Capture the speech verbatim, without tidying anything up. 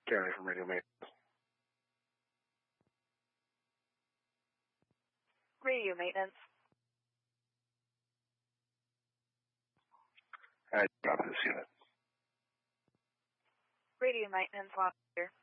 County from radio maintenance. Radio maintenance. I drop this unit. Radio maintenance, Lost here.